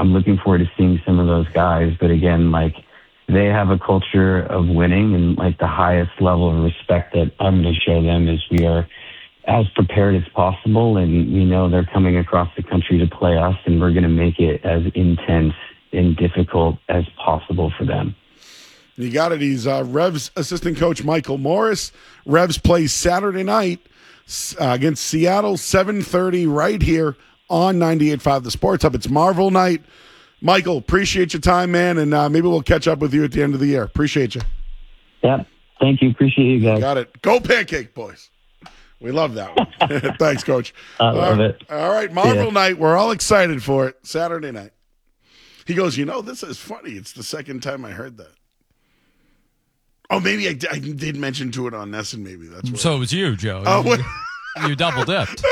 I'm looking forward to seeing some of those guys. But again, like, they have a culture of winning, and like the highest level of respect that I'm going to show them is we are as prepared as possible, and we know they're coming across the country to play us, and we're going to make it as intense and difficult as possible for them. You got it. He's Revs assistant coach Michael Morris. Revs plays Saturday night against Seattle, 7:30 right here on 98.5 The Sports Hub. It's Marvel night. Michael, appreciate your time, man, and maybe we'll catch up with you at the end of the year. Appreciate you. Yep. Thank you. Appreciate you guys. Got it. Go Pancake Boys. We love that one. Thanks, Coach. I love it. All right, Marvel night. We're all excited for it. Saturday night. He goes, this is funny. It's the second time I heard that. Oh, maybe I did mention to it on Nesson, maybe. That's what. So it was you, Joe. You double dipped.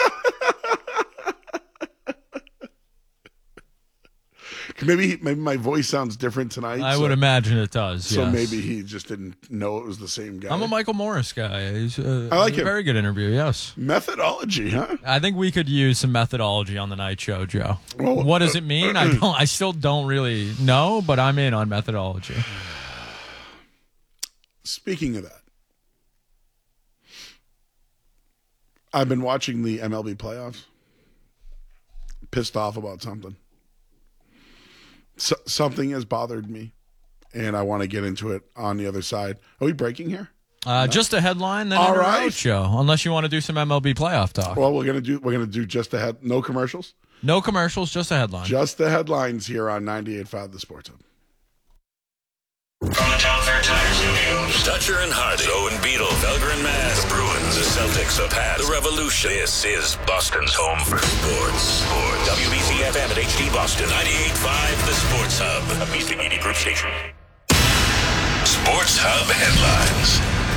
Maybe my voice sounds different tonight. I would imagine it does. So yes. maybe he just didn't know it was the same guy. I'm a Michael Morris guy. I like him. A very good interview. Yes. Methodology, huh? I think we could use some methodology on the night show, Joe. Well, what does it mean? I still don't really know, but I'm in on methodology. Speaking of that, I've been watching the MLB playoffs. Pissed off about something. Something has bothered me, and I want to get into it on the other side. Are we breaking here? No. Just a headline, then all a right, show. Unless you want to do some MLB playoff talk. Well, we're gonna do just a head. No commercials. No commercials, just a headline. Just the headlines here on 98.5 The Sports Hub. From the Town Fair Tire Studios, Dutcher and Hardy, Owen Beetle, Felger and Mass, the Bruins, the Celtics, the Pats, the Revolution. This is Boston's home for sports. WBC FM at HD Boston, 98.5 The Sports Hub, a Music 80 Proof station. Sports Hub headlines.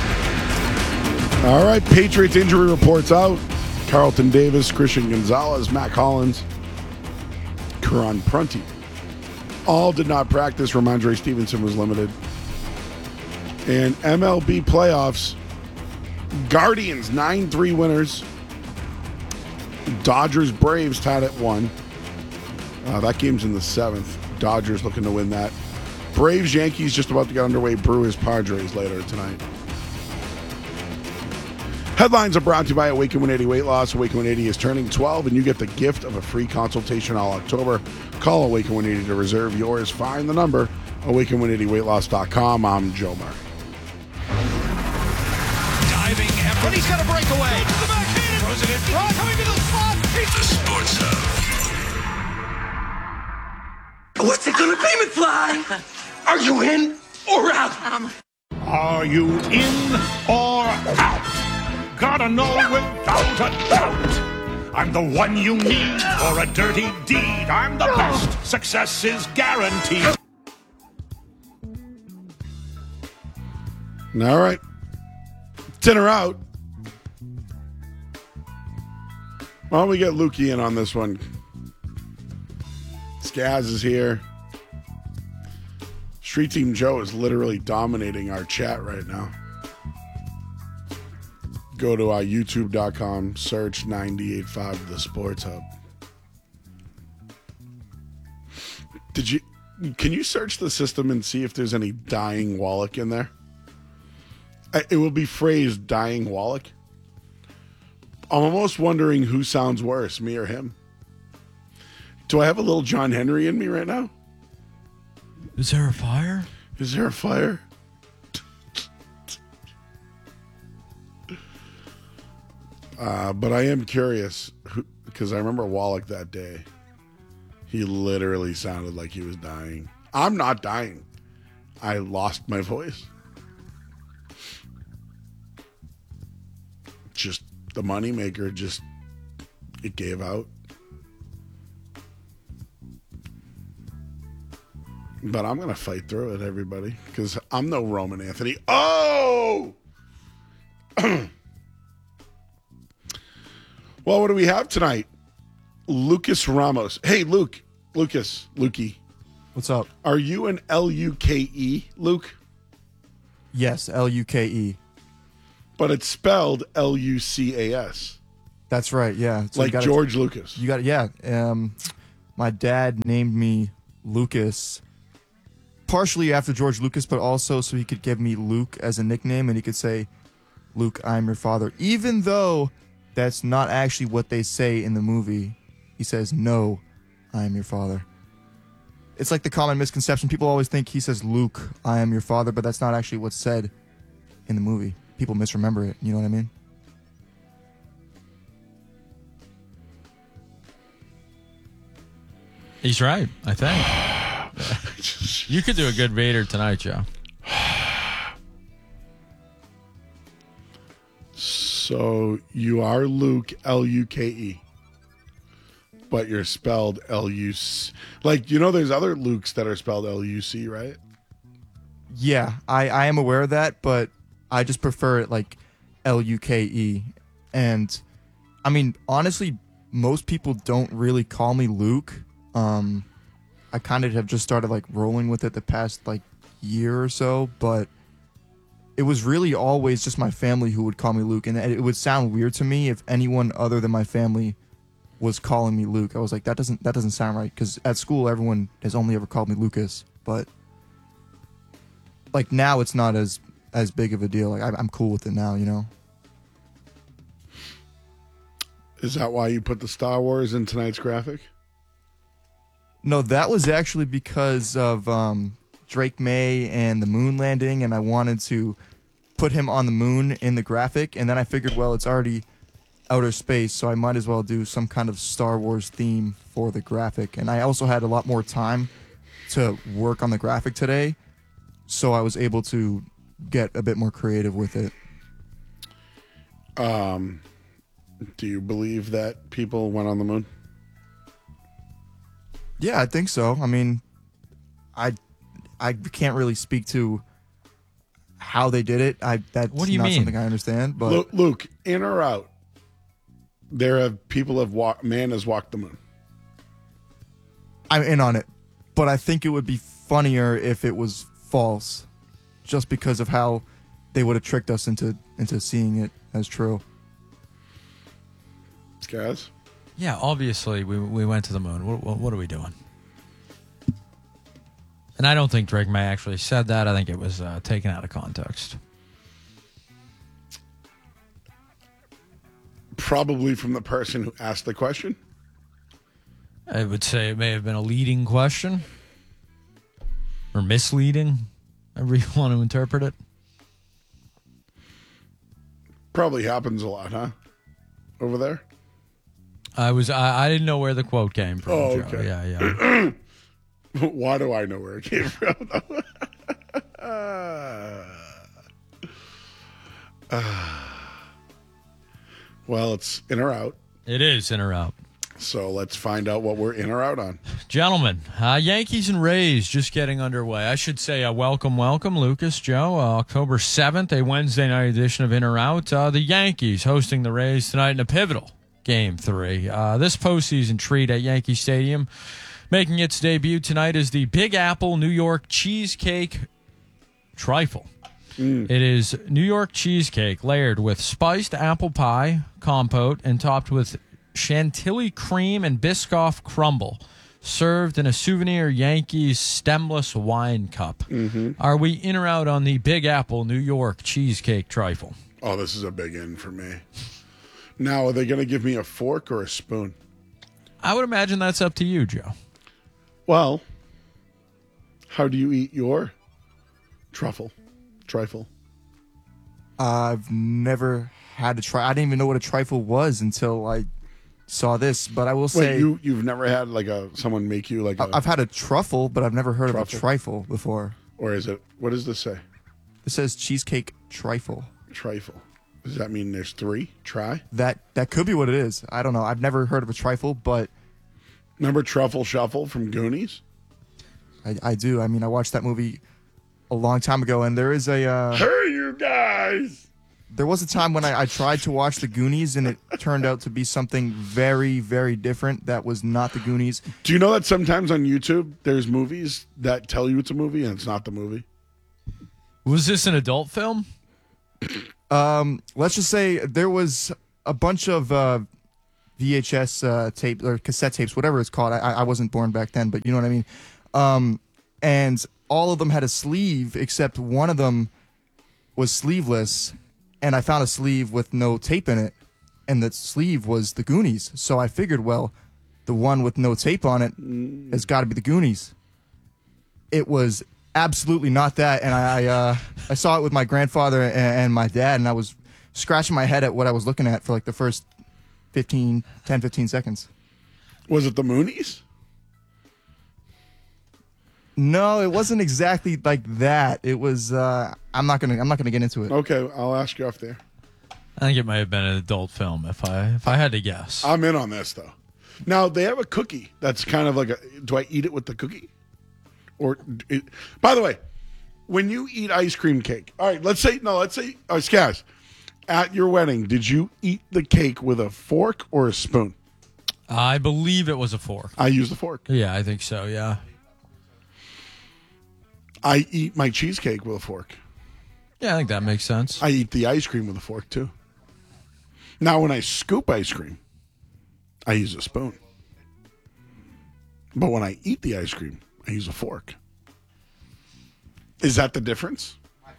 All right, Patriots injury reports out. Carlton Davis, Christian Gonzalez, Matt Collins, Karan Prunty. All did not practice. Ramondre Stevenson was limited. And MLB playoffs, Guardians 9-3 winners. Dodgers Braves tied at 1. That game's in the 7th. Dodgers looking to win that. Braves Yankees just about to get underway. Brewers Padres later tonight. Headlines are brought to you by Awaken 180 Weight Loss. Awaken 180 is turning 12, and you get the gift of a free consultation all October. Call Awaken 180 to reserve yours. Find the number, awaken180weightloss.com. I'm Joe Murray. Diving effort. But he's got a breakaway. To the backhand. Throws it in front. Coming to the spot. The Sports Hub. What's it gonna be, McFly? Are you in or out? Are you in or out? Gotta know without a doubt. I'm the one you need for a dirty deed. I'm the best. Success is guaranteed. All right. Dinner out. Why don't we get Lukey in on this one? Skaz is here. Street Team Joe is literally dominating our chat right now. Go to youtube.com, search 98.5 The Sports Hub. Can you search the system and see if there's any dying Wallach in there? It will be phrased dying Wallach. I'm almost wondering who sounds worse, me or him. Do I have a little John Henry in me right now? Is there a fire? Is there a fire? But I am curious, because I remember Wallach that day. He literally sounded like he was dying. I'm not dying. I lost my voice. Just the moneymaker, it gave out. But I'm going to fight through it, everybody, because I'm no Roman Anthony. Oh! Well, what do we have tonight? Lucas Ramos. Hey, Lukey. What's up? Are you an Luke, Luke? Yes, Luke. But it's spelled Lucas. That's right, yeah. So like George Lucas. You got it, yeah. My dad named me Lucas, partially after George Lucas, but also so he could give me Luke as a nickname, and he could say, Luke, I am your father. Even though that's not actually what they say in the movie. He says, no, I am your father. It's like the common misconception. People always think he says, Luke, I am your father, but that's not actually what's said in the movie. People misremember it. You know what I mean? He's right, I think. You could do a good Vader tonight, Joe. So you are Luke, Luke, but you're spelled Luc. Like, you know, there's other Lukes that are spelled Luc, right? Yeah, I am aware of that, but I just prefer it like Luke. And I mean, honestly, most people don't really call me Luke. I kind of have just started like rolling with it the past like year or so, but it was really always just my family who would call me Luke, and it would sound weird to me if anyone other than my family was calling me Luke. I was like, that doesn't sound right, because at school everyone has only ever called me Lucas, but like now it's not as big of a deal. Like I'm cool with it now, you know. Is that why you put the Star Wars in tonight's graphic? No, that was actually because of Drake May and the moon landing, and I wanted to put him on the moon in the graphic, and then I figured, well, it's already outer space, so I might as well do some kind of Star Wars theme for the graphic. And I also had a lot more time to work on the graphic today, so I was able to get a bit more creative with it. Do you believe that people went on the moon? Yeah, I think so. I mean, I can't really speak to how they did it. That's What do you not mean? something I understand. But Luke, in or out? Man has walked the moon. I'm in on it, but I think it would be funnier if it was false, just because of how they would have tricked us into seeing it as true. Guys? Yeah, obviously we went to the moon. What are we doing? And I don't think Drake May actually said that. I think it was taken out of context. Probably from the person who asked the question. I would say it may have been a leading question. Or misleading, however you want to interpret it. Probably happens a lot, huh? Over there? I didn't know where the quote came from, Oh, Joe. okay. Yeah. Why do I know where it came from, well, it's in or out. It is in or out. So let's find out what we're in or out on. Gentlemen, Yankees and Rays just getting underway. I should say welcome, Lucas, Joe. October 7th, a Wednesday night edition of In or Out. The Yankees hosting the Rays tonight in a pivotal Game 3. This postseason treat at Yankee Stadium. Making its debut tonight is the Big Apple New York Cheesecake Trifle. It is New York cheesecake layered with spiced apple pie compote and topped with chantilly cream and Biscoff crumble, served in a souvenir Yankees stemless wine cup. Are we in or out on the Big Apple New York Cheesecake Trifle? Oh, this is a big in for me. Now, are they going to give me a fork or a spoon? I would imagine that's up to you, Joe. Well, how do you eat your trifle? I've never had a trifle. I didn't even know what a trifle was until I saw this. But I will say, you've never had like someone make you like I've had a truffle, but I've never heard of a Truffle? trifle before. or is it? What does this say? It says cheesecake trifle. Trifle. Does that mean there's three? That could be what it is. I don't know. I've never heard of a trifle, but Remember Truffle Shuffle from Goonies? I do. I mean, I watched that movie a long time ago, and there is a Hey, you guys! there was a time when I tried to watch the Goonies, and it turned out to be something very, very different. That was not the Goonies. Do you know that sometimes on YouTube there's movies that tell you it's a movie and it's not the movie? Was this an adult film? Let's just say there was a bunch of VHS tapes or cassette tapes, whatever it's called. I wasn't born back then, but you know what I mean. And all of them had a sleeve except one of them was sleeveless, and I found a sleeve with no tape in it, and the sleeve was the Goonies. So I figured, well, the one with no tape on it has got to be the Goonies. It was absolutely not that, and I saw it with my grandfather and my dad, and I was scratching my head at what I was looking at for like the first 10, 15 seconds. Was it the Moonies? No, it wasn't exactly like that. It was. I'm not gonna get into it. Okay, I'll ask you off there. I think it might have been an adult film if I had to guess. I'm in on this though. Now they have a cookie that's kind of like a. Do I eat it with the cookie? Or, by the way, when you eat ice cream cake, all right. Let's say Skaz, at your wedding, did you eat the cake with a fork or a spoon? I believe it was a fork. I used a fork. Yeah, I think so. Yeah. I eat my cheesecake with a fork. Yeah, I think that makes sense. I eat the ice cream with a fork, too. Now, when I scoop ice cream, I use a spoon. But when I eat the ice cream, I use a fork. Is that the difference?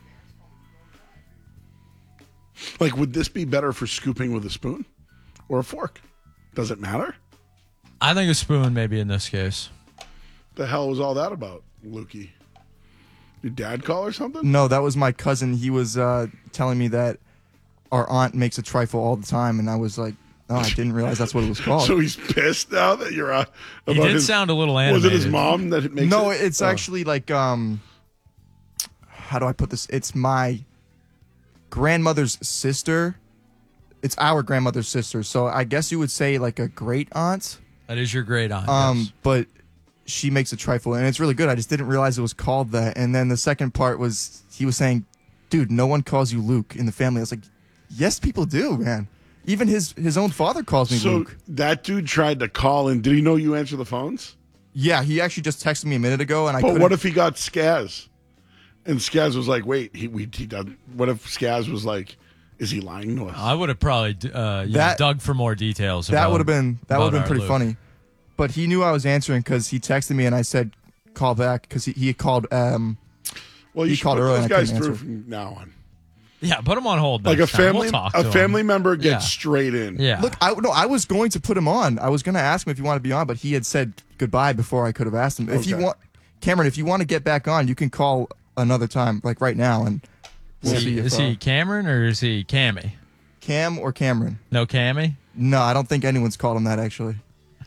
Like, would this be better for scooping with a spoon or a fork? Does it matter? I think a spoon maybe in this case. The hell was all that about, Lukey? Your dad call or something? No, that was my cousin. He was telling me that our aunt makes a trifle all the time, and I was like, oh, I didn't realize that's what it was called. So he's pissed now that you're about He did sound a little animated. Was it his mom that makes it? No, it's actually like, how do I put this? It's my grandmother's sister. It's our grandmother's sister. So I guess you would say like a great aunt. That is your great aunt. Yes. But she makes a trifle, and it's really good. I just didn't realize it was called that. And then the second part was he was saying, dude, no one calls you Luke in the family. I was like, yes, people do, man. Even his own father calls me Luke. So that dude tried to call in. Did he know you answer the phones? Yeah, he actually just texted me a minute ago, and But what if he got Skaz? And Skaz was like, wait, he does. What if Skaz was like, is he lying to us? I would have probably dug for more details. That would have been pretty Luke. funny. But he knew I was answering because he texted me and I said call back because he called. Well, you he should called put early those and I guys couldn't through answer. from now on. Yeah, put him on hold. Like next time. We'll talk to him. family member gets Yeah. straight in. Yeah. Look, I was going to put him on. I was going to ask him if he wanted to be on, but he had said goodbye before I could have asked him. If you Okay. want, Cameron, if you want to get back on, you can call another time, like right now, and we'll see if Is he Cameron or is he Cammy? Cam or Cameron. No Cammy? No, I don't think anyone's called him that actually.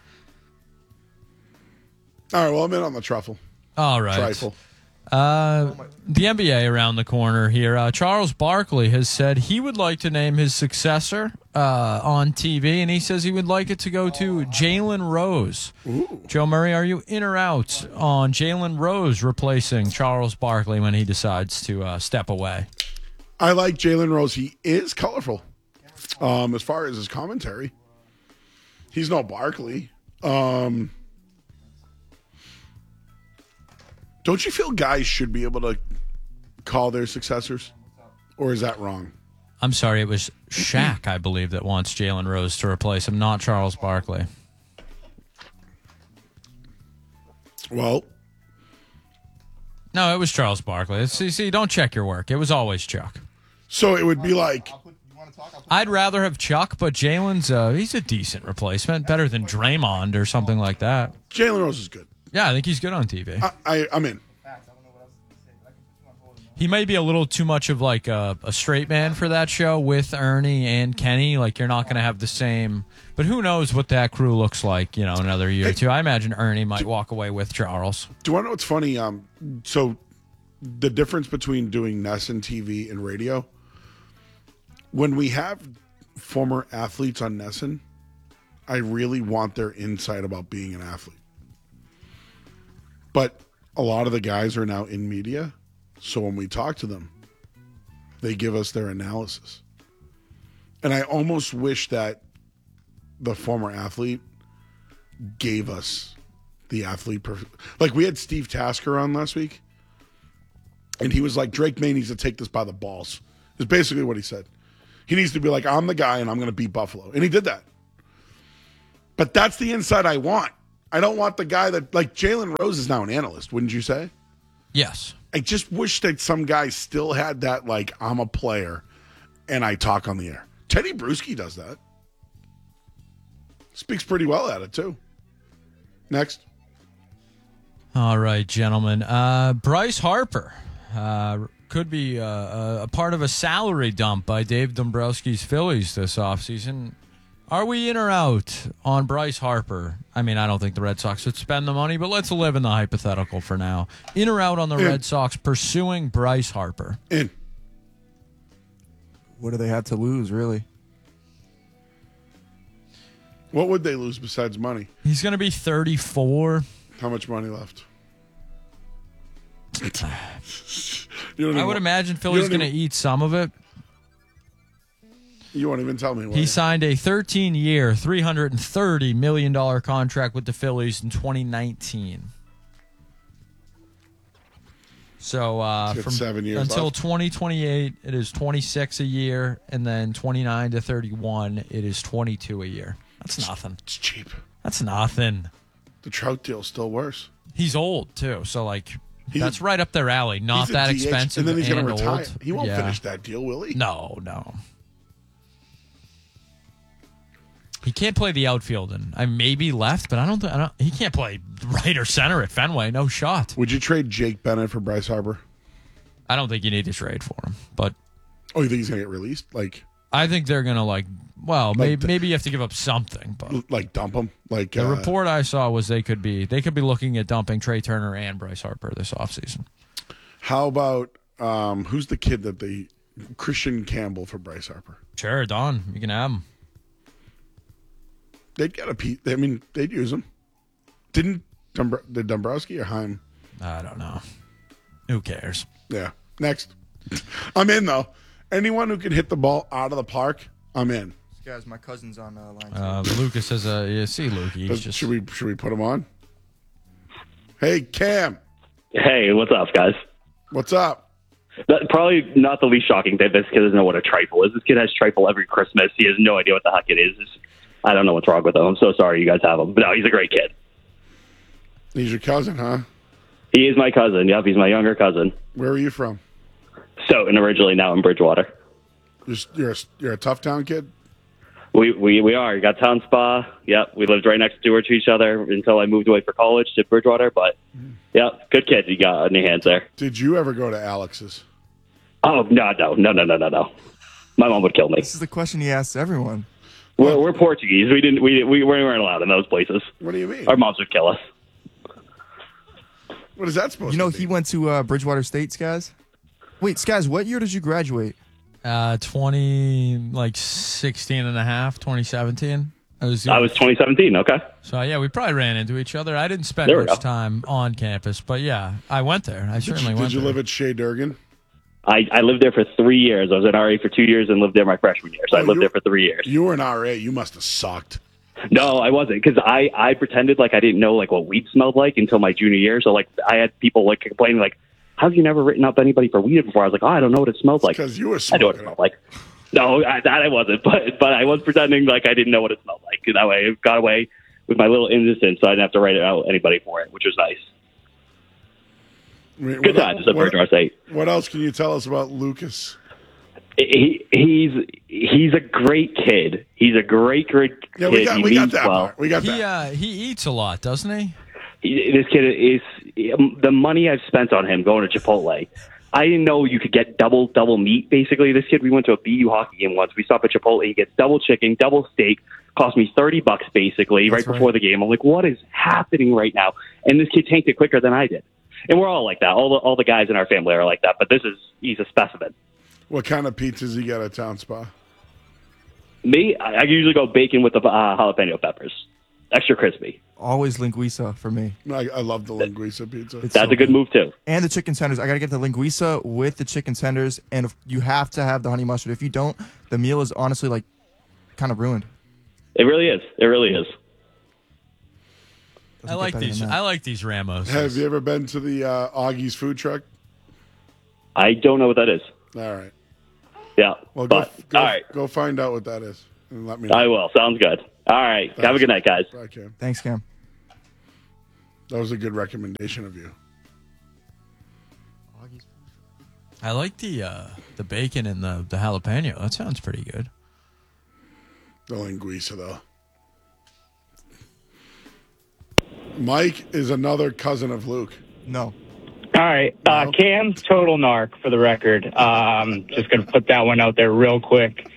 All right, well, I'm in on the truffle. All right. Trifle. The NBA around the corner here. Charles Barkley has said he would like to name his successor on TV, and he says he would like it to go to Jalen Rose. Ooh. Joe Murray, are you in or out on Jalen Rose replacing Charles Barkley when he decides to step away? I like Jalen Rose. He is colorful. As far as his commentary, he's no Barkley. Don't you feel guys should be able to call their successors? Or is that wrong? I'm sorry, it was Shaq, I believe, that wants Jalen Rose to replace him, not Charles Barkley. Well, No, it was Charles Barkley. See, don't check your work. It was always Chuck. so it would be like, I'd rather have Chuck, but Jalen's he's a decent replacement, better than Draymond or something like that. Jalen Rose is good. Yeah, I think he's good on TV. I'm in. He may be a little too much of like a straight man for that show with Ernie and Kenny. Like you're not going to have the same, but who knows what that crew looks like, another year or two. I imagine Ernie might walk away with Charles. Do you want to know what's funny? So the difference between doing NESN TV and radio, when we have former athletes on NESN, I really want their insight about being an athlete. But a lot of the guys are now in media, so when we talk to them, they give us their analysis. And I almost wish that the former athlete gave us the athlete. Like we had Steve Tasker on last week, and he was like, Drake May needs to take this by the balls. Is basically what he said. He needs to be like, I'm the guy and I'm going to beat Buffalo. And he did that. But that's the insight I want. I don't want the guy that like Jalen Rose is now an analyst. Wouldn't you say? Yes. I just wish that some guy still had that, like, I'm a player and I talk on the air. Teddy Bruschi does that. Speaks pretty well at it, too. Next. All right, gentlemen. Bryce Harper could be a part of a salary dump by Dave Dombrowski's Phillies this offseason. Are we in or out on Bryce Harper? I mean, I don't think the Red Sox would spend the money, but let's live in the hypothetical for now. In or out on the Red Sox pursuing Bryce Harper? In. What do they have to lose, really? What would they lose besides money? He's going to be 34. How much money left? I would imagine Philly's going to eat some of it. You won't even tell me what. He signed a 13-year, $330 million contract with the Phillies in 2019. So from 7 years until left. 2028, it is 26 a year, and then 29 to 31, it is 22 a year. That's nothing. It's cheap. That's nothing. The Trout deal's still worse. He's old too, so like that's right up their alley. Not that DH, expensive, and then he's going to retire. old. He won't finish that deal, will he? No. He can't play the outfield, and I maybe left, but I don't. He can't play right or center at Fenway. No shot. Would you trade Jake Bennett for Bryce Harper? I don't think you need to trade for him, but you think he's going to get released? Like, I think they're going to maybe you have to give up something, but like dump him. Like the report I saw was they could be looking at dumping Trey Turner and Bryce Harper this offseason. How about who's the kid that Christian Campbell for Bryce Harper? Sure, Don, you can have him. They'd get a piece. I mean, they'd use him. Did Dombrowski or Heim? I don't know. Who cares? Yeah. Next. I'm in, though. Anyone who can hit the ball out of the park, I'm in. Guys, my cousin's on line. Lucas says, see, Lukey. Should we put him on? Hey, Cam. Hey, what's up, guys? What's up? Probably not the least shocking thing. This kid doesn't know what a trifle is. This kid has trifle every Christmas. He has no idea what the heck it is. I don't know what's wrong with him. I'm so sorry you guys have him. But no, he's a great kid. He's your cousin, huh? He is my cousin. Yep, he's my younger cousin. Where are you from? Stoughton originally, now in Bridgewater. You're a tough town kid? We are. We got Town Spa. Yep, we lived right next door to each other until I moved away for college to Bridgewater. But, yep, good kid you got on your hands there. Did you ever go to Alex's? Oh, no. My mom would kill me. This is the question he asks everyone. We're Portuguese. We weren't allowed in those places. What do you mean? Our moms would kill us. What is that supposed to be? He went to Bridgewater State, Skaz? Wait, Skaz, what year did you graduate? 16 and a half, 2017. I was 2017, okay. So, yeah, we probably ran into each other. I didn't spend much time on campus, but, yeah, I went there. I certainly went there. Did you live at Shea Durgan? I lived there for 3 years. I was an RA for 2 years and lived there my freshman year. So I lived there for 3 years. You were an RA. You must have sucked. No, I wasn't, because I pretended like I didn't know like what weed smelled like until my junior year. So like I had people like complaining like, "How have you never written up anybody for weed before?" I was like, "Oh, I don't know what it smells like." Because you were I know what it smelled like. No, I wasn't, but I was pretending like I didn't know what it smelled like. That way, it got away with my little innocence, so I didn't have to write out anybody for it, which was nice. Good times at Bridgewater State. What else can you tell us about Lucas? He's a great kid. He's a great kid. Yeah, we got that part. We got that. He eats a lot, doesn't he? This kid is the money I've spent on him going to Chipotle. I didn't know you could get double meat. Basically, this kid, we went to a BU hockey game once. We stopped at Chipotle. He gets double chicken, double steak. Cost me $30 basically before the game. I'm like, what is happening right now? And this kid tanked it quicker than I did. And we're all like that. All the guys in our family are like that. But he's a specimen. What kind of pizzas you got at Town Spa? Me, I usually go bacon with the jalapeno peppers, extra crispy. Always linguiça for me. I love the linguiça pizza. That's a good move too. And the chicken tenders. I got to get the linguiça with the chicken tenders, and you have to have the honey mustard. If you don't, the meal is honestly like kind of ruined. It really is. It really is. I like these Ramos. Have you ever been to the Augie's food truck? I don't know what that is. All right. Yeah. Well, all right. Go find out what that is and let me know. I will. Sounds good. All right. Thanks. Have a good night, guys. Bye, Cam. Thanks, Cam. That was a good recommendation of you. I like the bacon and the jalapeno. That sounds pretty good. The linguiça, though. Mike is another cousin of Luke. No. All right. Cam's total narc for the record. Just going to put that one out there real quick.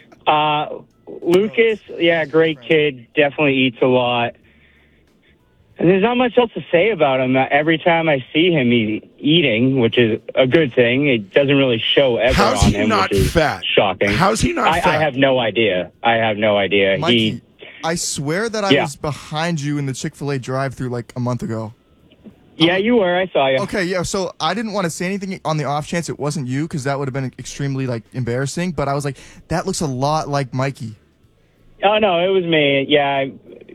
Lucas, yeah, great kid. Definitely eats a lot. And there's not much else to say about him. Every time I see him, he's eating, which is a good thing. It doesn't really show ever How's on he him, not which is fat? shocking. How's he not fat? I have no idea. Mikey, I swear that I Yeah. was behind you in the Chick-fil-A drive-thru like a month ago. Yeah, you were. I saw you. Okay, yeah. So I didn't want to say anything on the off chance it wasn't you, because that would have been extremely embarrassing. But I was like, that looks a lot like Mikey. Oh no, it was me. Yeah,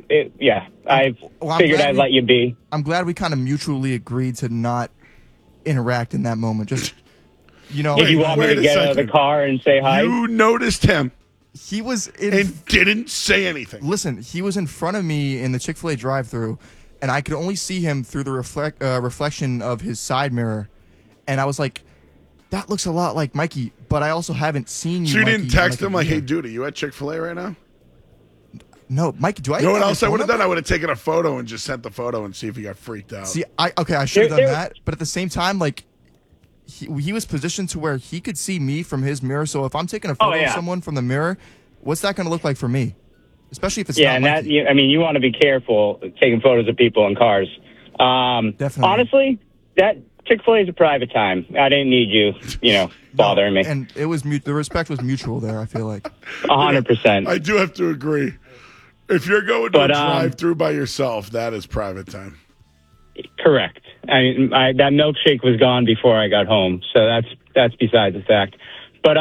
I figured I'd let you be. I'm glad we kind of mutually agreed to not interact in that moment. Just Did you want me to get out of the car and say hi? You noticed him. He was and didn't say anything. Listen, he was in front of me in the Chick-fil-A drive-thru, and I could only see him through the reflection of his side mirror. And I was like, that looks a lot like Mikey, but I also haven't seen you. So you Mikey, didn't text in him a like, year. hey, dude, are you at Chick-fil-A right now? No, Mikey, do I? You know what have else your I would phone have done? number? I would have taken a photo and just sent the photo and see if he got freaked out. See, I should have done that, but at the same time, he was positioned to where he could see me from his mirror. So if I'm taking a photo of someone from the mirror, what's that going to look like for me? Especially if it's not and Mikey. you want to be careful taking photos of people in cars. Definitely. Honestly, that Chick-fil-A is a private time. I didn't need you, bothering me. And it was the respect was mutual there. I feel like 100%. I do have to agree. If you're going to a drive-through by yourself, that is private time. Correct. That milkshake was gone before I got home, so that's besides the fact. But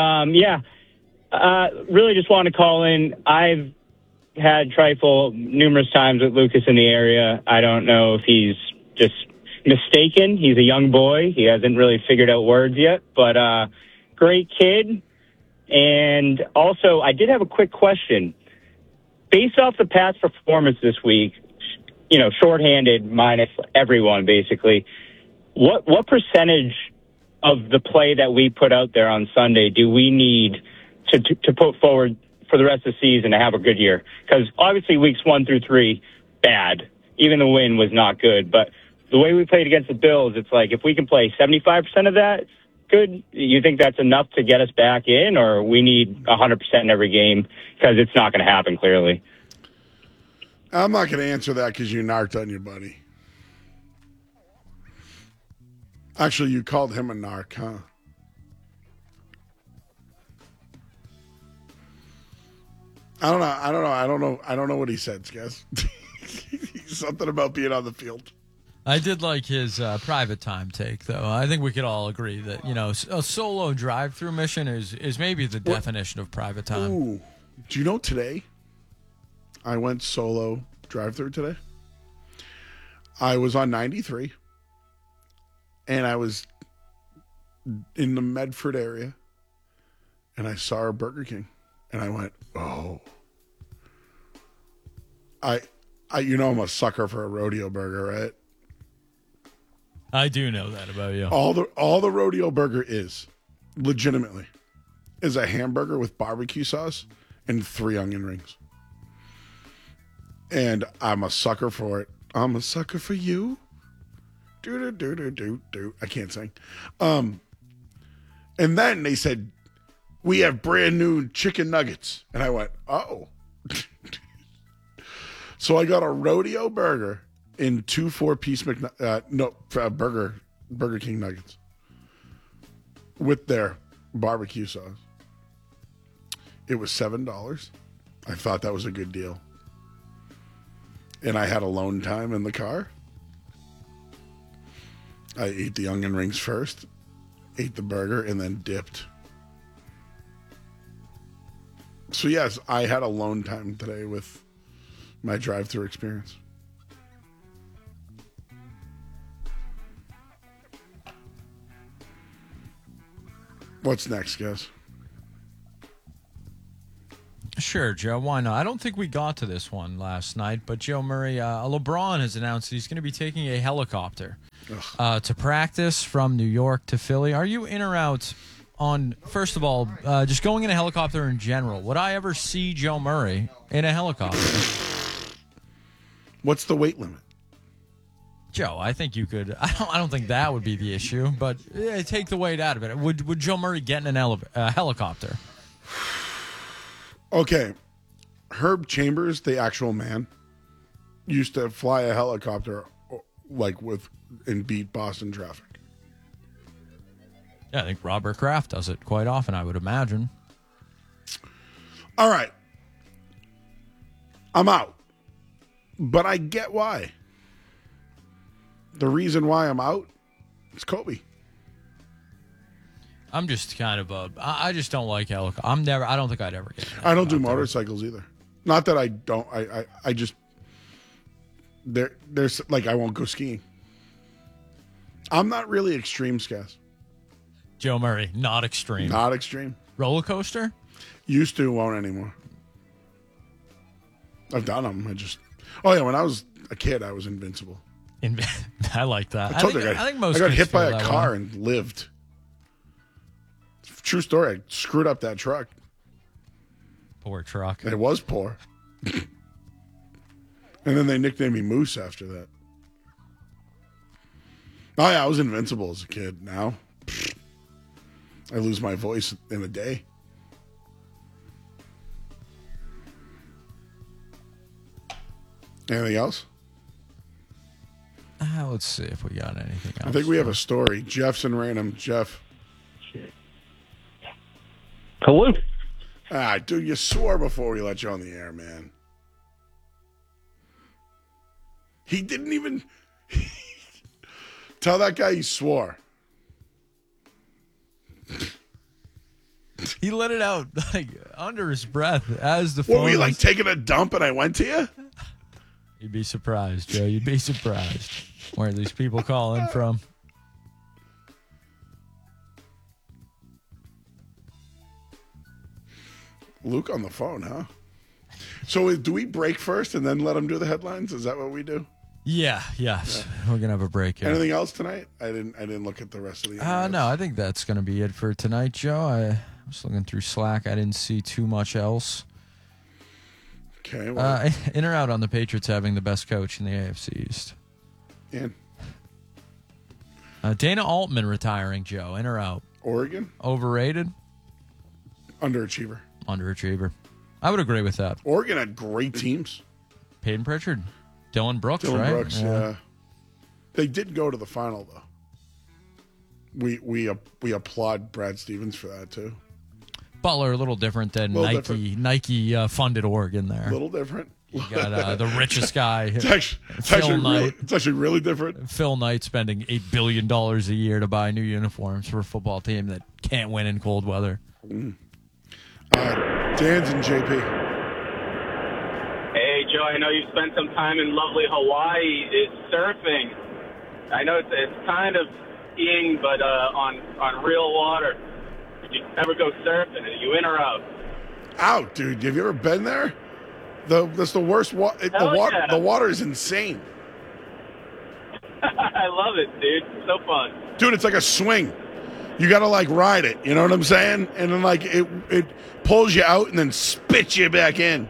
really just want to call in. I've had trifle numerous times with Lucas in the area. I don't know if he's just mistaken. He's a young boy. He hasn't really figured out words yet, but great kid. And also, I did have a quick question. Based off the Pats' performance this week, shorthanded minus everyone, basically, what percentage of the play that we put out there on Sunday do we need to put forward for the rest of the season to have a good year? Because obviously weeks 1 through 3, bad. Even the win was not good. But the way we played against the Bills, it's like if we can play 75% of that, good. You think that's enough to get us back in, or we need 100% in every game? Because it's not going to happen, clearly. I'm not going to answer that because you narked on your buddy. Actually, you called him a narc, huh? I don't know what he said, guys. Something about being on the field. I did like his private time take, though. I think we could all agree that, a solo drive-through mission is maybe the definition of private time. Ooh. Do you know today? I went solo drive-through today. I was on 93, and I was in the Medford area, and I saw a Burger King, and I went, oh. I'm a sucker for a rodeo burger, right? I do know that about you. All the rodeo burger is, legitimately, is a hamburger with barbecue sauce and 3 onion rings. And I'm a sucker for it. I'm a sucker for you. Do. I can't sing. And then they said, we have brand new chicken nuggets. And I went, oh. So I got a rodeo burger in 2 4-piece Burger King nuggets with their barbecue sauce. It was $7. I thought that was a good deal. And I had alone time in the car. I ate the onion rings first, ate the burger, and then dipped. So yes, I had alone time today with my drive-thru experience. What's next, guys? Sure, Joe. Why not? I don't think we got to this one last night, but Joe Murray, LeBron has announced that he's going to be taking a helicopter to practice from New York to Philly. Are you in or out on, first of all, just going in a helicopter in general? Would I ever see Joe Murray in a helicopter? What's the weight limit? Joe, I think you could. I don't think that would be the issue, but take the weight out of it. Would Joe Murray get in an helicopter? Okay. Herb Chambers, the actual man, used to fly a helicopter and beat Boston traffic. Yeah, I think Robert Kraft does it quite often, I would imagine. All right. I'm out. But I get why. The reason why I'm out is Kobe. I'm just kind of I just don't like helicopters. I don't think I'd ever get in. I don't do motorcycles either. Not that I don't. I just there's like I won't go skiing. I'm not really extreme, Skaz. Joe Murray, not extreme. Not extreme. Roller coaster? Used to, won't anymore. I've done them. Oh yeah, when I was a kid, I was invincible. I like that. I think most I got hit by a car and lived. True story. I screwed up that truck. Poor truck. It was poor. And then they nicknamed me Moose after that. Oh yeah, I was invincible as a kid. Now, I lose my voice in a day. Anything else? Let's see if we got anything else. I think we have a story. Jeff's in Raynham. Jeff. Hello? Dude, you swore before we let you on the air, man. He didn't even... Tell that guy he swore. He let it out under his breath as the phone... What, were you taking a dump and I went to you? You'd be surprised, Joe. You'd be surprised where these people call in from. Luke on the phone, huh? So do we break first and then let him do the headlines? Is that what we do? Yeah, yes. Yeah. We're going to have a break here. Anything else tonight? I didn't look at the rest of the No, I think that's going to be it for tonight, Joe. I was looking through Slack. I didn't see too much else. Okay. Well. In or out on the Patriots having the best coach in the AFC East? In. Dana Altman retiring, Joe. In or out? Oregon? Overrated? Underachiever. Underachiever. I would agree with that. Oregon had great teams. Peyton Pritchard. Dylan Brooks, right? Dylan Brooks, yeah. They did go to the final, though. We applaud Brad Stevens for that, too. Butler, a little different than Nike funded Oregon there. A little different. You got the richest guy, it's actually really different. Phil Knight spending $8 billion a year to buy new uniforms for a football team that can't win in cold weather. Dan's and JP. Hey, Joe, I know you spent some time in lovely Hawaii. It's surfing. I know it's kind of skiing, but on real water. Did you ever go surfing? Are you in or out? Out, dude. Have you ever been there? That's the worst. The water is insane. I love it, dude. It's so fun. Dude, it's like a swing. You got to ride it. You know what I'm saying? And then it pulls you out and then spits you back in.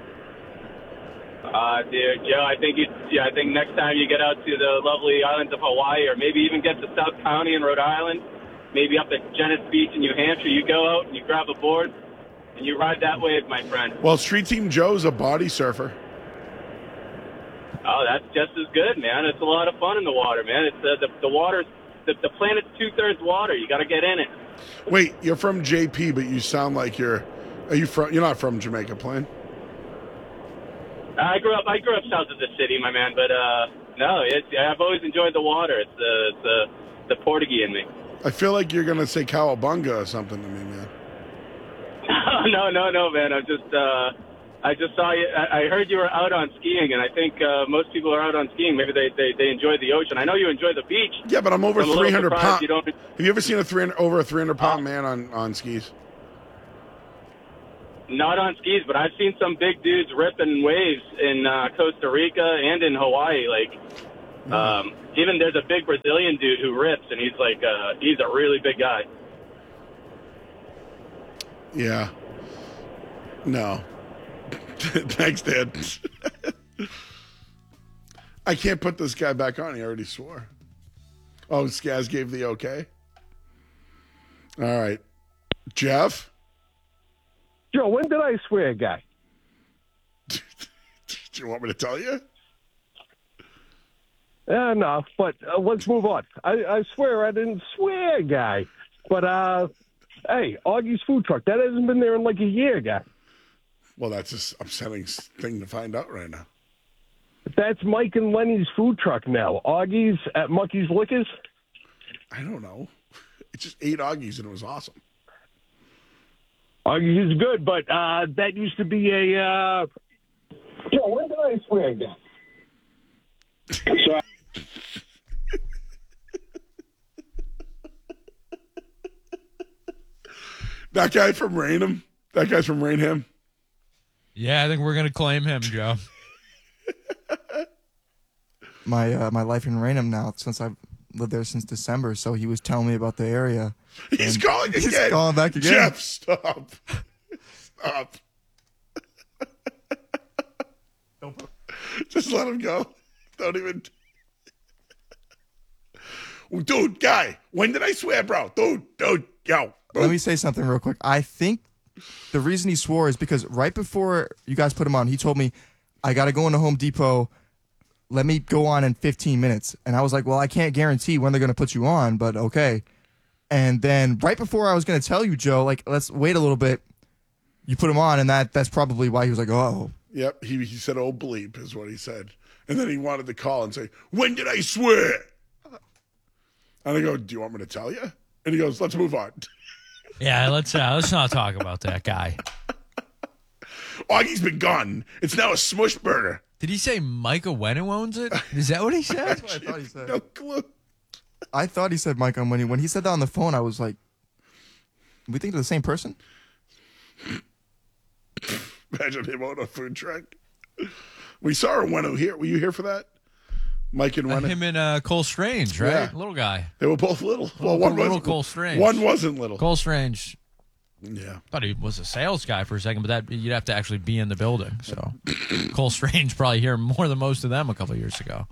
Dear Joe, I think next time you get out to the lovely islands of Hawaii, or maybe even get to South County in Rhode Island, maybe up at Genus Beach in New Hampshire, you go out and you grab a board and you ride that wave, my friend. Well, Street Team Joe's a body surfer. Oh, that's just as good, man. It's a lot of fun in the water, man. It's the water's the planet's 2/3 water. You got to get in it. Wait, you're from JP, but you sound like you're not from Jamaica Plain? I grew up south of the city, my man. But no, I've always enjoyed the water. It's the Portuguese in me. I feel like you're gonna say cowabunga or something to me, man. No, man. I just saw you. I heard you were out on skiing, and I think most people are out on skiing. Maybe they enjoy the ocean. I know you enjoy the beach. Yeah, but I'm over 300 pounds. Have you ever seen over a 300 pound man on skis? not on skis, but I've seen some big dudes ripping waves in Costa Rica and in Hawaii. Like, even there's a big Brazilian dude who rips, and he's like, he's a really big guy. Yeah. No. Thanks, Dad. I can't put this guy back on. He already swore. Oh, Skaz gave the okay? All right. Jeff? Joe, when did I swear, guy? Do you want me to tell you? No, but let's move on. I swear I didn't swear, guy. But, hey, Augie's food truck, that hasn't been there in like a year, guy. Well, that's an upsetting thing to find out right now. That's Mike and Lenny's food truck now. Augie's at Mucky's Liquors? I don't know. It just ate Augie's and it was awesome. Augie's is good, but that used to be a... Joe, when did I swear again? That guy from Rainham? That guy's from Rainham? Yeah, I think we're going to claim him, Joe. My life in Raynham now, since I've lived there since December, so he was telling me about the area. He's calling again. He's calling back again. Jeff, stop. Stop. Just let him go. Don't even... Dude, guy, when did I swear, bro? Dude, yo. Let me say something real quick. I think the reason he swore is because right before you guys put him on, he told me, I got to go into Home Depot. Let me go on in 15 minutes. And I was like, well, I can't guarantee when they're going to put you on, but okay. And then right before I was going to tell you, Joe, like, let's wait a little bit. You put him on, and that's probably why he was like, oh. Yep, he said, oh, bleep is what he said. And then he wanted to call and say, when did I swear? And I go, do you want me to tell you? And he goes, let's move on. Yeah, let's not talk about that guy. Augie's been gone. It's now a smush burger. Did he say Mike Owenu owns it? Is that what he said? That's what I thought he said. No clue. I thought he said Mike Owenu. When he said that on the phone, I was like, we think they're the same person? Imagine him on a food truck. We saw Owenu here. Were you here for that? Mike and Owenu. Him and Cole Strange, right? Yeah. Little guy. They were both little. Well, one little was Cole Strange. One wasn't little. Cole Strange. Yeah. Thought he was a sales guy for a second, but that you'd have to actually be in the building. So Cole Strange probably here more than most of them a couple of years ago.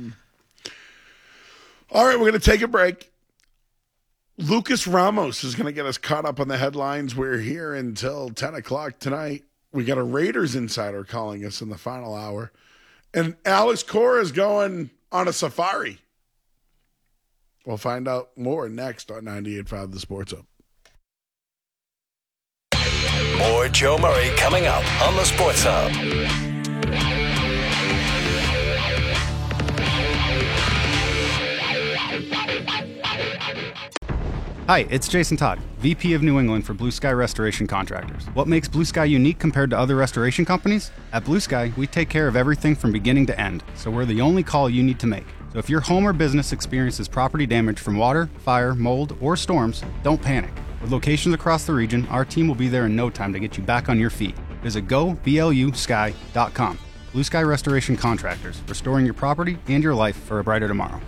All right, we're going to take a break. Lucas Ramos is going to get us caught up on the headlines. We're here until 10 o'clock tonight. We got a Raiders insider calling us in the final hour. And Alex Cora is going on a safari. We'll find out more next on 98.5 The Sports Hub. More Joe Murray coming up on the Sports Hub. Hi, it's Jason Todd, VP of New England for Blue Sky Restoration Contractors. What makes Blue Sky unique compared to other restoration companies? At Blue Sky, we take care of everything from beginning to end, so we're the only call you need to make. So if your home or business experiences property damage from water, fire, mold, or storms, don't panic. With locations across the region, our team will be there in no time to get you back on your feet. Visit goblusky.com. Blue Sky Restoration Contractors, restoring your property and your life for a brighter tomorrow.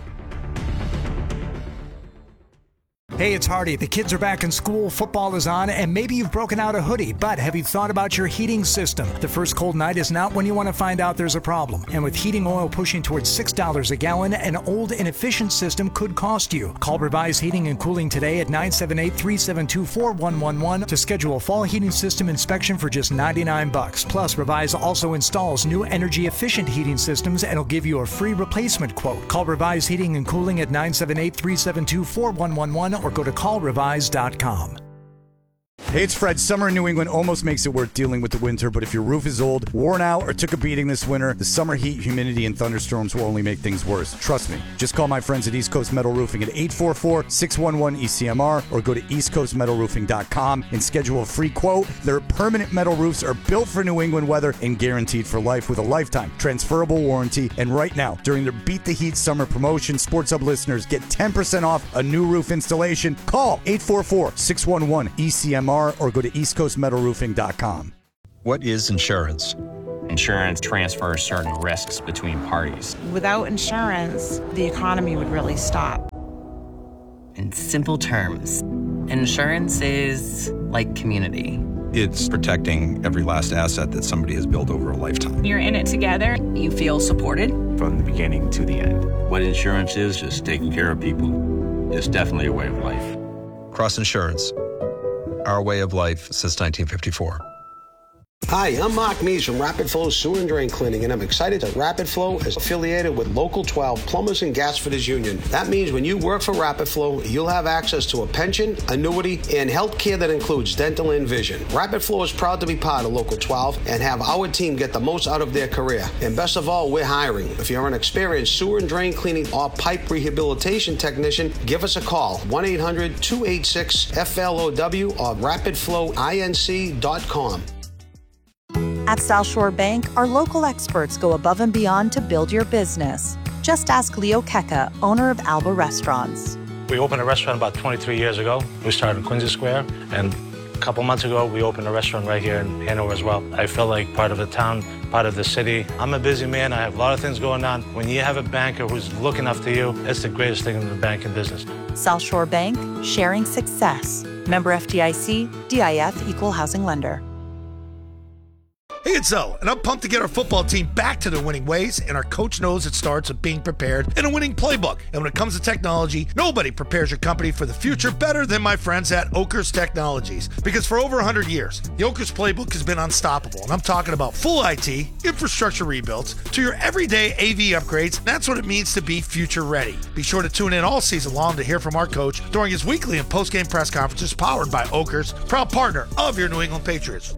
Hey, it's Hardy. The kids are back in school, football is on, and maybe you've broken out a hoodie, but have you thought about your heating system? The first cold night is not when you want to find out there's a problem. And with heating oil pushing towards $6 a gallon, an old, inefficient system could cost you. Call Revise Heating and Cooling today at 978-372-4111 to schedule a fall heating system inspection for just $99. Plus, Revise also installs new energy-efficient heating systems and will give you a free replacement quote. Call Revise Heating and Cooling at 978-372-4111 or go to callrevise.com. Hey, it's Fred. Summer in New England almost makes it worth dealing with the winter, but if your roof is old, worn out, or took a beating this winter, the summer heat, humidity, and thunderstorms will only make things worse. Trust me. Just call my friends at East Coast Metal Roofing at 844-611-ECMR or go to eastcoastmetalroofing.com and schedule a free quote. Their permanent metal roofs are built for New England weather and guaranteed for life with a lifetime transferable warranty. And right now, during their Beat the Heat summer promotion, Sports Hub listeners get 10% off a new roof installation. Call 844-611-ECMR or go to eastcoastmetalroofing.com. What is insurance? Insurance transfers certain risks between parties. Without insurance, the economy would really stop. In simple terms, insurance is like community. It's protecting every last asset that somebody has built over a lifetime. You're in it together. You feel supported. From the beginning to the end. What insurance is just taking care of people. It's definitely a way of life. Cross Insurance. Our way of life since 1954. Hi, I'm Mark Mees from Rapid Flow Sewer and Drain Cleaning, and I'm excited that Rapid Flow is affiliated with Local 12 Plumbers and Gas Fitters Union. That means when you work for Rapid Flow, you'll have access to a pension, annuity, and health care that includes dental and vision. Rapid Flow is proud to be part of Local 12 and have our team get the most out of their career. And best of all, we're hiring. If you're an experienced sewer and drain cleaning or pipe rehabilitation technician, give us a call, 1-800-286-FLOW or rapidflowinc.com. At South Shore Bank, our local experts go above and beyond to build your business. Just ask Leo Keka, owner of Alba Restaurants. We opened a restaurant about 23 years ago. We started in Quincy Square, and a couple months ago, we opened a restaurant right here in Hanover as well. I feel like part of the town, part of the city. I'm a busy man. I have a lot of things going on. When you have a banker who's looking after you, it's the greatest thing in the banking business. South Shore Bank, sharing success. Member FDIC, DIF Equal Housing Lender. Hey, it's Zoe, and I'm pumped to get our football team back to their winning ways, and our coach knows it starts with being prepared and a winning playbook. And when it comes to technology, nobody prepares your company for the future better than my friends at Oakers Technologies. Because for over 100 years, the Oakers playbook has been unstoppable, and I'm talking about full IT, infrastructure rebuilds, to your everyday AV upgrades, and that's what it means to be future ready. Be sure to tune in all season long to hear from our coach during his weekly and post-game press conferences powered by Oakers, proud partner of your New England Patriots.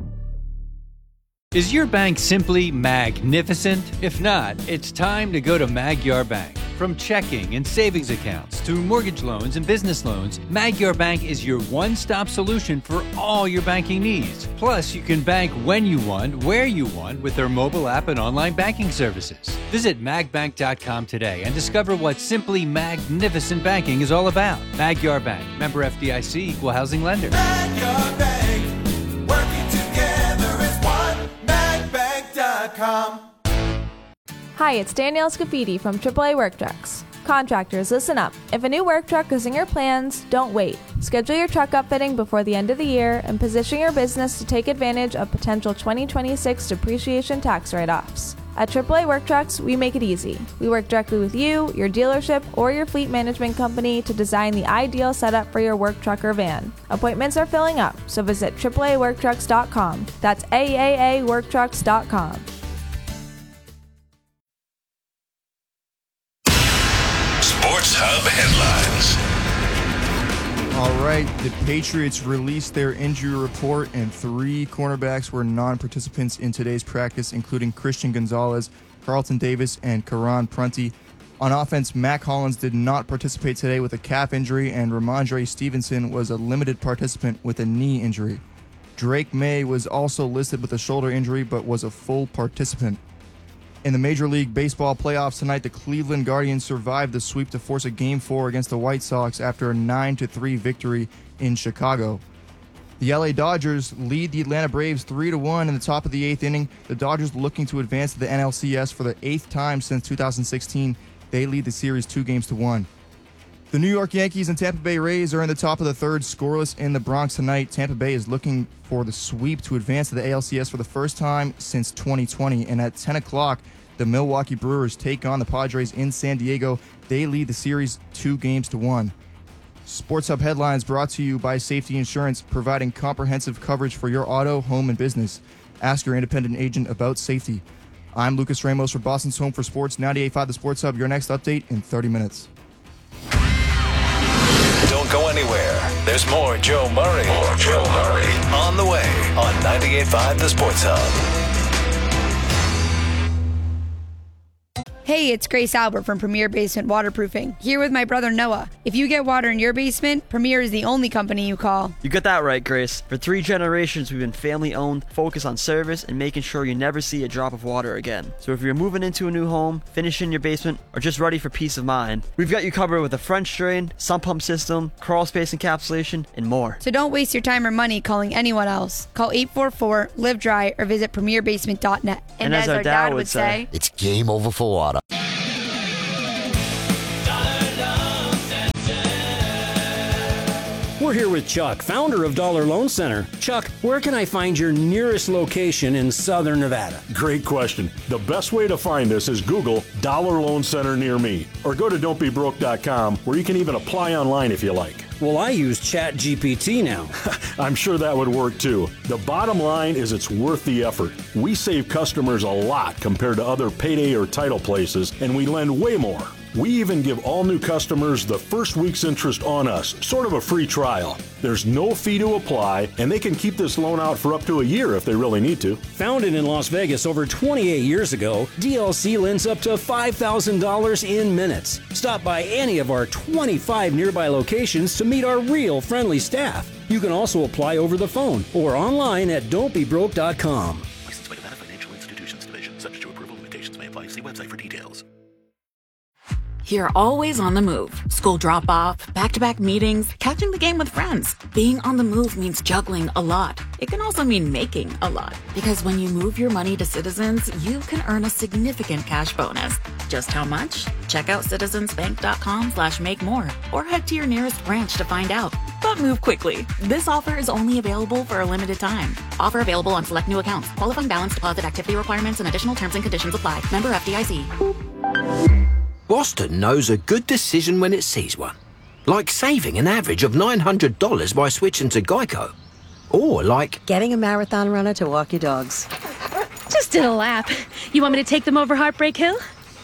Is your bank simply magnificent? If not, it's time to go to Magyar Bank. From checking and savings accounts to mortgage loans and business loans, Magyar Bank is your one-stop solution for all your banking needs. Plus, you can bank when you want, where you want with their mobile app and online banking services. Visit magbank.com today and discover what simply magnificent banking is all about. Magyar Bank, member FDIC, equal housing lender. Magyar Bank, working together as one. Magbank.com. Hi, it's Danielle Scafidi from AAA Work Trucks. Contractors, listen up. If a new work truck is in your plans, don't wait. Schedule your truck upfitting before the end of the year and position your business to take advantage of potential 2026 depreciation tax write-offs. At AAA Work Trucks, we make it easy. We work directly with you, your dealership, or your fleet management company to design the ideal setup for your work truck or van. Appointments are filling up, so visit AAAWorkTrucks.com. That's AAAWorkTrucks.com. Sports Hub headlines. All right, the Patriots released their injury report, and 3 cornerbacks were non-participants in today's practice, including Christian Gonzalez, Carlton Davis, and Karan Prunty. On offense, Mac Hollins did not participate today with a calf injury, and Ramondre Stevenson was a limited participant with a knee injury. Drake May was also listed with a shoulder injury, but was a full participant. In the Major League Baseball playoffs tonight, the Cleveland Guardians survived the sweep to force a Game 4 against the White Sox after a 9-3 victory in Chicago. The LA Dodgers lead the Atlanta Braves 3-1 in the top of the 8th inning. The Dodgers looking to advance to the NLCS for the 8th time since 2016. They lead the series 2-1. The New York Yankees and Tampa Bay Rays are in the top of the 3rd, scoreless in the Bronx tonight. Tampa Bay is looking for the sweep to advance to the ALCS for the first time since 2020. And at 10 o'clock, the Milwaukee Brewers take on the Padres in San Diego. They lead the series 2-1. Sports Hub headlines brought to you by Safety Insurance, providing comprehensive coverage for your auto, home, and business. Ask your independent agent about safety. I'm Lucas Ramos for Boston's Home for Sports, 98.5 The Sports Hub. Your next update in 30 minutes. Don't go anywhere. There's more Joe Murray. On the way on 98.5 The Sports Hub. Hey, it's Grace Albert from Premier Basement Waterproofing, here with my brother Noah. If you get water in your basement, Premier is the only company you call. You got that right, Grace. For 3 generations, we've been family-owned, focused on service, and making sure you never see a drop of water again. So if you're moving into a new home, finishing your basement, or just ready for peace of mind, we've got you covered with a French drain, sump pump system, crawl space encapsulation, and more. So don't waste your time or money calling anyone else. Call 844-LIVE-DRY or visit premierbasement.net. And as our dad would say, it's game over for water. We're here with Chuck, founder of Dollar Loan Center. Chuck, where can I find your nearest location in Southern Nevada? Great question. The best way to find us is Google Dollar Loan Center near me, or go to don'tbebroke.com, where you can even apply online if you like. Well, I use ChatGPT now. I'm sure that would work too. The bottom line is it's worth the effort. We save customers a lot compared to other payday or title places, and we lend way more. We even give all new customers the first week's interest on us, sort of a free trial. There's no fee to apply, and they can keep this loan out for up to a year if they really need to. Founded in Las Vegas over 28 years ago, DLC lends up to $5,000 in minutes. Stop by any of our 25 nearby locations to meet our real friendly staff. You can also apply over the phone or online at don'tbebroke.com. Licensed by Nevada Financial Institutions Division. Subject to approval, limitations may apply. See website for details. You're always on the move. School drop-off, back-to-back meetings, catching the game with friends. Being on the move means juggling a lot. It can also mean making a lot. Because when you move your money to Citizens, you can earn a significant cash bonus. Just how much? Check out citizensbank.com/make-more or head to your nearest branch to find out. But move quickly. This offer is only available for a limited time. Offer available on select new accounts. Qualifying balance deposit activity requirements and additional terms and conditions apply. Member FDIC. Boston knows a good decision when it sees one. Like saving an average of $900 by switching to Geico. Or like getting a marathon runner to walk your dogs. Just did a lap. You want me to take them over Heartbreak Hill?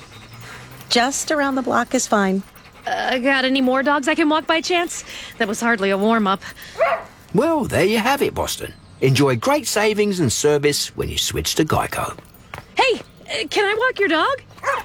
Just around the block is fine. Got any more dogs I can walk by chance? That was hardly a warm-up. Well, there you have it, Boston. Enjoy great savings and service when you switch to Geico. Hey, can I walk your dog?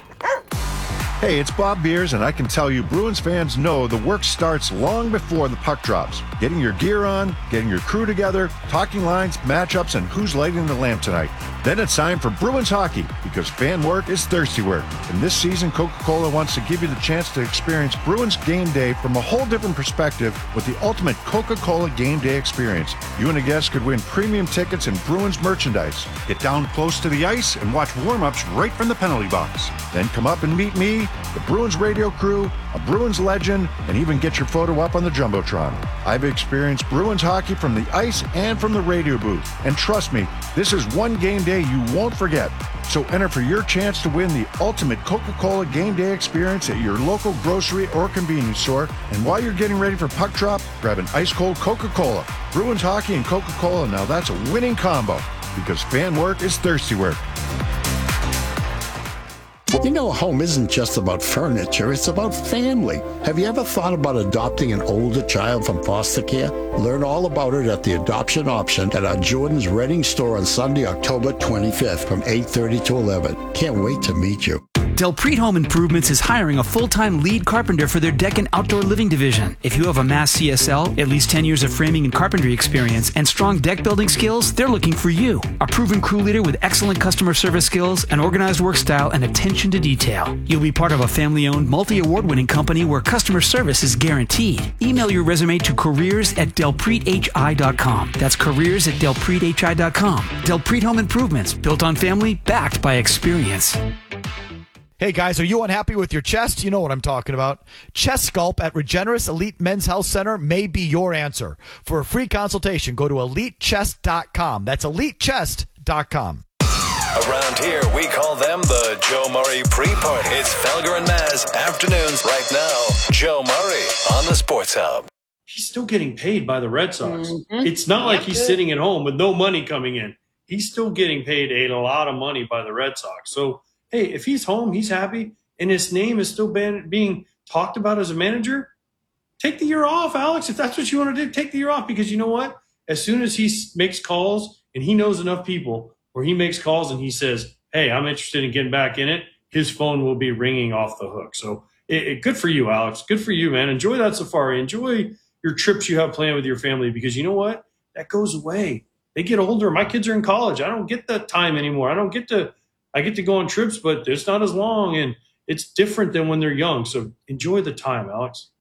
Hey, it's Bob Beers, and I can tell you Bruins fans know the work starts long before the puck drops. Getting your gear on, getting your crew together, talking lines, matchups, and who's lighting the lamp tonight. Then it's time for Bruins hockey, because fan work is thirsty work. And this season, Coca-Cola wants to give you the chance to experience Bruins game day from a whole different perspective with the ultimate Coca-Cola game day experience. You and a guest could win premium tickets and Bruins merchandise. Get down close to the ice and watch warm-ups right from the penalty box. Then come up and meet me, the Bruins radio crew, a Bruins legend, and even get your photo up on the Jumbotron. I've experienced Bruins hockey from the ice and from the radio booth. And trust me, this is one game day you won't forget. So enter for your chance to win the ultimate Coca-Cola game day experience at your local grocery or convenience store. And while you're getting ready for puck drop, grab an ice-cold Coca-Cola. Bruins hockey and Coca-Cola, now that's a winning combo, because fan work is thirsty work. You know, a home isn't just about furniture, it's about family. Have you ever thought about adopting an older child from foster care? Learn all about it at the Adoption Option at our Jordan's Reading store on Sunday, October 25th from 8:30 to 11. Can't wait to meet you. Delpreet Home Improvements is hiring a full-time lead carpenter for their deck and outdoor living division. If you have a Mass CSL, at least 10 years of framing and carpentry experience, and strong deck building skills, they're looking for you. A proven crew leader with excellent customer service skills, an organized work style, and attention to detail. You'll be part of a family-owned, multi-award-winning company where customer service is guaranteed. Email your resume to careers@delpreethi.com. That's careers@delpreethi.com. Delpreet Home Improvements, built on family, backed by experience. Hey guys, are you unhappy with your chest? You know what I'm talking about. Chest Sculpt at Regeneris Elite Men's Health Center may be your answer. For a free consultation, go to elitechest.com. That's elitechest.com. Around here, we call them the Joe Murray Pre-Party. It's Felger and Maz, afternoons right now. Joe Murray on the Sports Hub. He's still getting paid by the Red Sox. Mm-hmm. It's not like he's sitting at home with no money coming in. He's still getting paid a lot of money by the Red Sox. So, hey, if he's home, he's happy, and his name is still being talked about as a manager, take the year off, Alex. If that's what you want to do, take the year off, because you know what? As soon as he makes calls and he knows enough people where he makes calls and he says, hey, I'm interested in getting back in it, his phone will be ringing off the hook. So good for you, Alex. Good for you, man. Enjoy that safari. Enjoy your trips you have planned with your family, because you know what? That goes away. They get older. My kids are in college. I don't get that time anymore. I get to go on trips, but it's not as long, and it's different than when they're young. So enjoy the time, Alex.